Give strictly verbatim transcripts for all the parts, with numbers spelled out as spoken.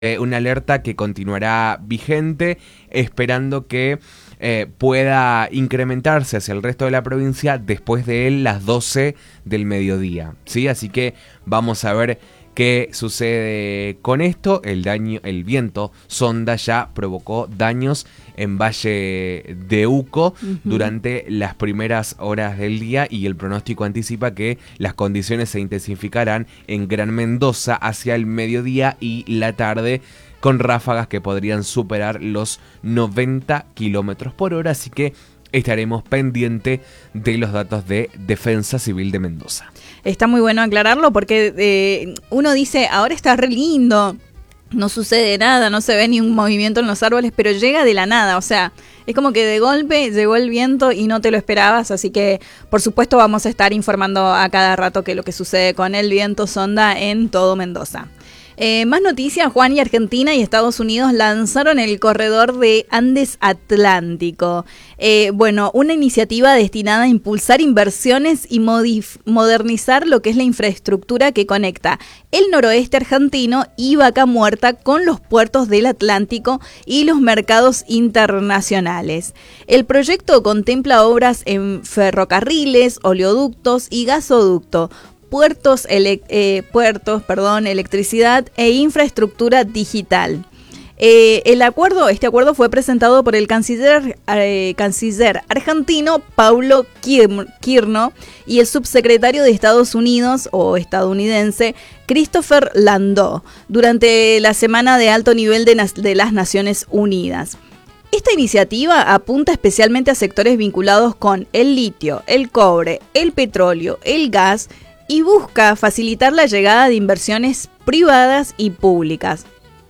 Eh, una alerta que continuará vigente, esperando que eh, pueda incrementarse hacia el resto de la provincia después de las doce del mediodía, ¿sí? Así que vamos a ver qué sucede con esto. El daño, el viento sonda ya provocó daños en Valle de Uco uh-huh. durante las primeras horas del día, y el pronóstico anticipa que las condiciones se intensificarán en Gran Mendoza hacia el mediodía y la tarde, con ráfagas que podrían superar los noventa kilómetros por hora, así que estaremos pendientes de los datos de Defensa Civil de Mendoza. Está muy bueno aclararlo porque eh, uno dice, ahora está re lindo, no sucede nada, no se ve ni un movimiento en los árboles, pero llega de la nada, o sea, es como que de golpe llegó el viento y no te lo esperabas, así que por supuesto vamos a estar informando a cada rato que lo que sucede con el viento sonda en todo Mendoza. Eh, más noticias, Juan, y Argentina y Estados Unidos lanzaron el corredor de Andes Atlántico. Eh, bueno, una iniciativa destinada a impulsar inversiones y modif- modernizar lo que es la infraestructura que conecta el noroeste argentino y Vaca Muerta con los puertos del Atlántico y los mercados internacionales. El proyecto contempla obras en ferrocarriles, oleoductos y gasoducto, puertos, ele- eh, puertos, perdón, electricidad e infraestructura digital. Eh, el acuerdo, este acuerdo fue presentado por el canciller, eh, canciller argentino Paulo Quirno y el subsecretario de Estados Unidos o estadounidense Christopher Landau durante la semana de alto nivel de, nas- de las Naciones Unidas. Esta iniciativa apunta especialmente a sectores vinculados con el litio, el cobre, el petróleo, el gas, y busca facilitar la llegada de inversiones privadas y públicas.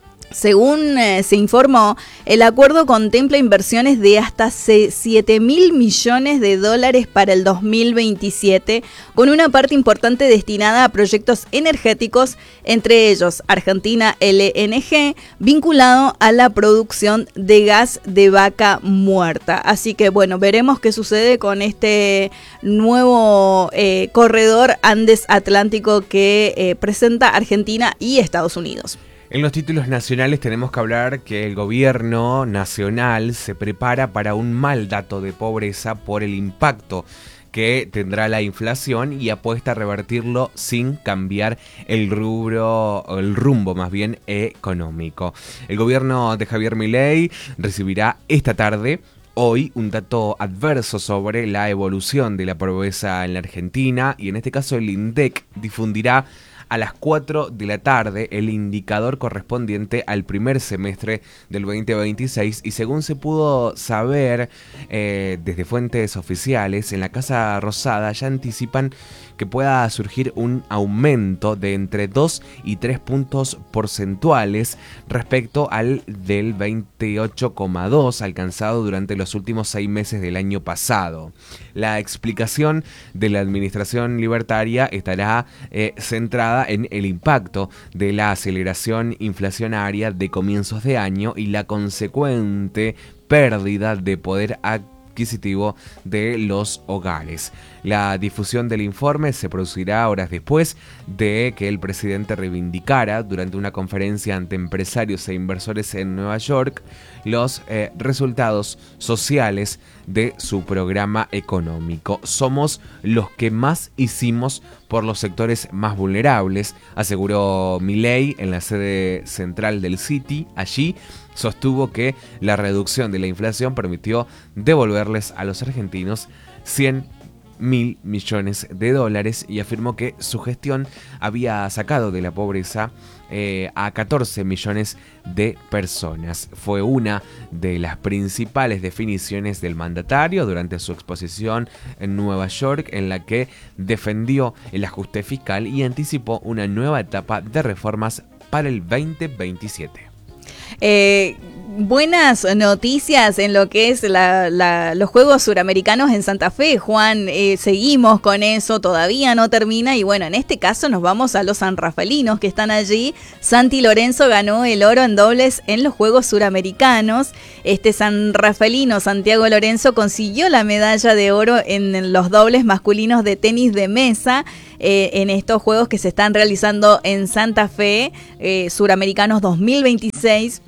Según eh, se informó, el acuerdo contempla inversiones de hasta siete mil millones de dólares para el dos mil veintisiete, con una parte importante destinada a proyectos energéticos, entre ellos Argentina L N G, vinculado a la producción de gas de Vaca Muerta. Así que bueno, veremos qué sucede con este nuevo eh, corredor Andes Atlántico que eh, presenta Argentina y Estados Unidos. En los títulos nacionales tenemos que hablar que el gobierno nacional se prepara para un mal dato de pobreza por el impacto que tendrá la inflación y apuesta a revertirlo sin cambiar el rubro, el rumbo más bien económico. El gobierno de Javier Milei recibirá esta tarde, hoy, un dato adverso sobre la evolución de la pobreza en la Argentina, y en este caso el INDEC difundirá a las cuatro de la tarde el indicador correspondiente al primer semestre del veinte veintiséis, y según se pudo saber eh, desde fuentes oficiales, en la Casa Rosada ya anticipan que pueda surgir un aumento de entre dos y tres puntos porcentuales respecto al del veintiocho coma dos alcanzado durante los últimos seis meses del año pasado. La explicación de la administración libertaria estará eh, centrada en el impacto de la aceleración inflacionaria de comienzos de año y la consecuente pérdida de poder adquisitivo de los hogares. La difusión del informe se producirá horas después de que el presidente reivindicara durante una conferencia ante empresarios e inversores en Nueva York los eh, resultados sociales de su programa económico. Somos los que más hicimos por los sectores más vulnerables, aseguró Milei en la sede central del Citi. Allí sostuvo que la reducción de la inflación permitió devolverles a los argentinos cien mil millones de dólares, y afirmó que su gestión había sacado de la pobreza eh, a catorce millones de personas. Fue una de las principales definiciones del mandatario durante su exposición en Nueva York, en la que defendió el ajuste fiscal y anticipó una nueva etapa de reformas para el veinte veintisiete. Eh, buenas noticias en lo que es la, la, los Juegos Suramericanos en Santa Fe, Juan. Eh, seguimos con eso, todavía no termina, y bueno, en este caso nos vamos a los sanrafalinos que están allí. Santi Lorenzo ganó el oro en dobles en los Juegos Suramericanos. Este sanrafalino, Santiago Lorenzo, consiguió la medalla de oro en los dobles masculinos de tenis de mesa. eh, en estos juegos que se están realizando en Santa Fe, eh, Suramericanos dos mil veintiséis.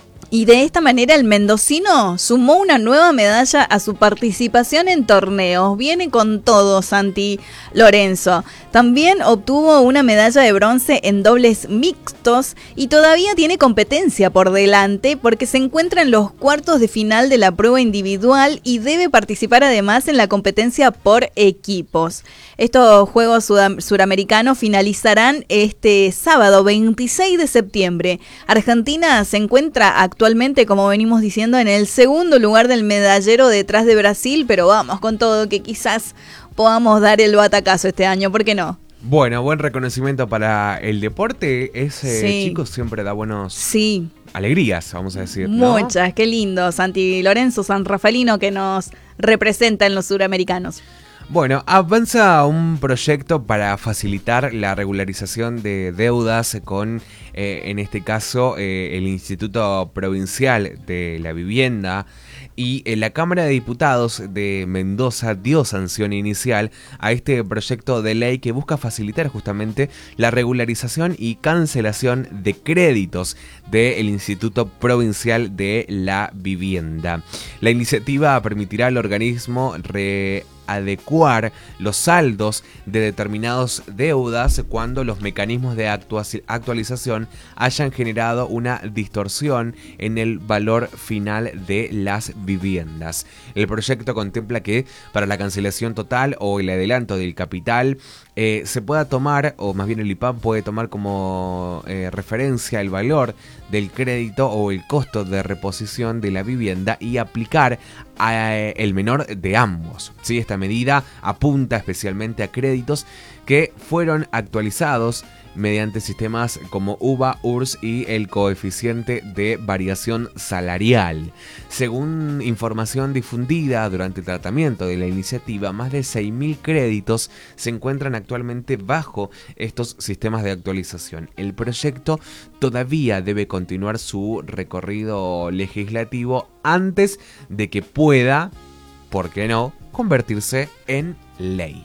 Y de esta manera el mendocino sumó una nueva medalla a su participación en torneos. Viene con todo Santi Lorenzo. También obtuvo una medalla de bronce en dobles mixtos y todavía tiene competencia por delante porque se encuentra en los cuartos de final de la prueba individual y debe participar además en la competencia por equipos. Estos Juegos Sudam- Suramericanos finalizarán este sábado veintiséis de septiembre. Argentina se encuentra actualmente Actualmente, como venimos diciendo, en el segundo lugar del medallero detrás de Brasil, pero vamos con todo que quizás podamos dar el batacazo este año, ¿por qué no? Bueno, buen reconocimiento para el deporte. Ese Sí. chico siempre da buenos Sí, alegrías, vamos a decir, ¿no? muchas, qué lindo. Santi Lorenzo, San Rafaelino, que nos representa en los suramericanos. Bueno, avanza un proyecto para facilitar la regularización de deudas con, eh, en este caso, eh, el Instituto Provincial de la Vivienda, y eh, la Cámara de Diputados de Mendoza dio sanción inicial a este proyecto de ley que busca facilitar justamente la regularización y cancelación de créditos del Instituto Provincial de la Vivienda. La iniciativa permitirá al organismo re adecuar los saldos de determinadas deudas cuando los mecanismos de actualización hayan generado una distorsión en el valor final de las viviendas. El proyecto contempla que para la cancelación total o el adelanto del capital eh, se pueda tomar, o más bien el I P A M puede tomar como eh, referencia el valor del crédito o el costo de reposición de la vivienda y aplicar a, eh, el menor de ambos. ¿Sí? Esta medida apunta especialmente a créditos que fueron actualizados mediante sistemas como U V A, U R S S y el coeficiente de variación salarial. Según información difundida durante el tratamiento de la iniciativa, más de seis mil créditos se encuentran actualmente bajo estos sistemas de actualización. El proyecto todavía debe continuar su recorrido legislativo antes de que pueda, ¿por qué no?, convertirse en ley.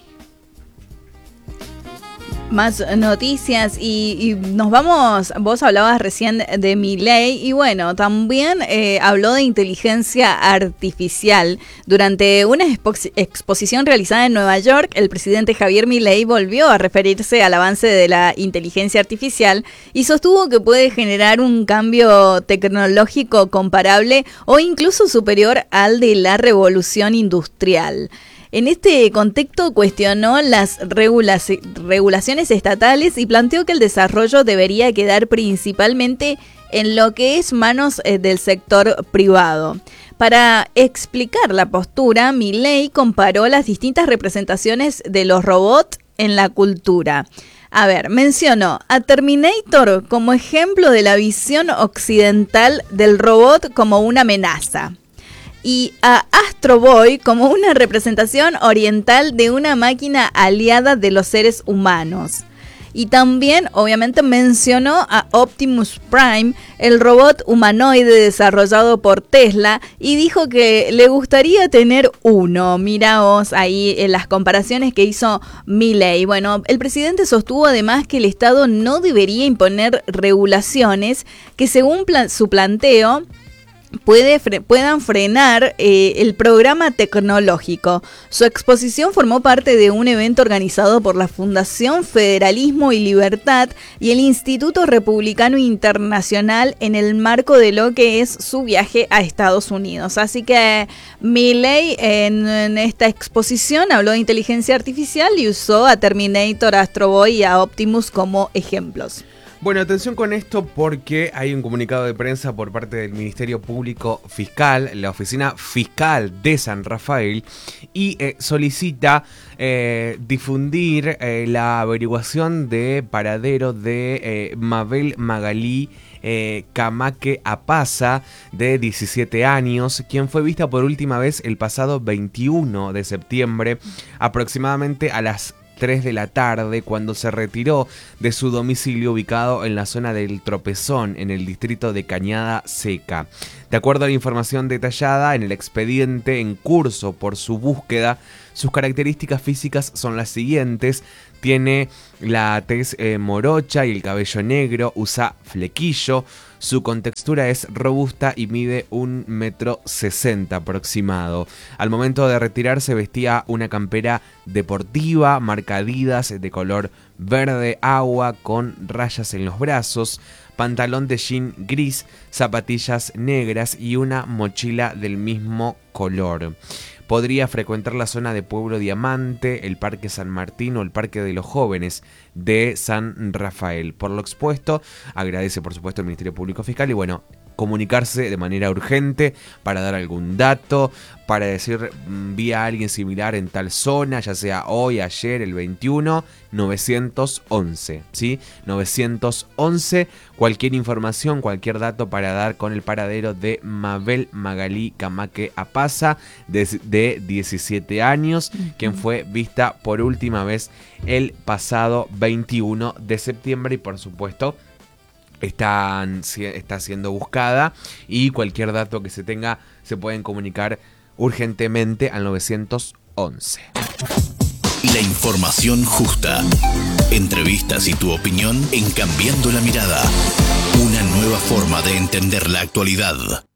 Más noticias y, y nos vamos, vos hablabas recién de Milei y bueno, también eh, habló de inteligencia artificial. Durante una expo- exposición realizada en Nueva York, el presidente Javier Milei volvió a referirse al avance de la inteligencia artificial y sostuvo que puede generar un cambio tecnológico comparable o incluso superior al de la revolución industrial. En este contexto cuestionó las regula- regulaciones estatales y planteó que el desarrollo debería quedar principalmente en lo que es manos eh, del sector privado. Para explicar la postura, Milei comparó las distintas representaciones de los robots en la cultura. A ver, mencionó a Terminator como ejemplo de la visión occidental del robot como una amenaza, y a Astro Boy como una representación oriental de una máquina aliada de los seres humanos. Y también, obviamente, mencionó a Optimus Prime, el robot humanoide desarrollado por Tesla, y dijo que le gustaría tener uno. Mira vos ahí en las comparaciones que hizo Milei. Bueno, el presidente sostuvo además que el Estado no debería imponer regulaciones que, según plan- su planteo, Puede fre- puedan frenar eh, el programa tecnológico. Su exposición formó parte de un evento organizado por la Fundación Federalismo y Libertad y el Instituto Republicano Internacional en el marco de lo que es su viaje a Estados Unidos. Así que Milei en, en esta exposición habló de inteligencia artificial y usó a Terminator, Astro Boy y a Optimus como ejemplos. Bueno, atención con esto porque hay un comunicado de prensa por parte del Ministerio Público Fiscal, la Oficina Fiscal de San Rafael, y eh, solicita eh, difundir eh, la averiguación de paradero de eh, Mabel Magalí eh, Camaque Apaza, de diecisiete años, quien fue vista por última vez el pasado veintiuno de septiembre, aproximadamente a las tres de la tarde, cuando se retiró de su domicilio ubicado en la zona del Tropezón, en el distrito de Cañada Seca. De acuerdo a la información detallada en el expediente en curso por su búsqueda, sus características físicas son las siguientes: Tiene la tez eh, morocha y el cabello negro, usa flequillo. Su contextura es robusta y mide un metro sesenta aproximado. Al momento de retirarse vestía una campera deportiva marca Adidas de color verde agua con rayas en los brazos, pantalón de jean gris, zapatillas negras y una mochila del mismo color. Podría frecuentar la zona de Pueblo Diamante, el Parque San Martín o el Parque de los Jóvenes de San Rafael. Por lo expuesto, agradece por supuesto el Ministerio Público Fiscal y bueno, comunicarse de manera urgente para dar algún dato, para decir vi a alguien similar en tal zona, ya sea hoy, ayer, el veintiuno, nueve once, ¿sí? nueve once, cualquier información, cualquier dato para dar con el paradero de Mabel Magalí Camaque Apaza, de, de diecisiete años, uh-huh. quien fue vista por última vez el pasado veintiuno de septiembre y por supuesto Están, está siendo buscada y cualquier dato que se tenga se pueden comunicar urgentemente al nueve once. La información justa. Entrevistas y tu opinión en Cambiando la Mirada. Una nueva forma de entender la actualidad.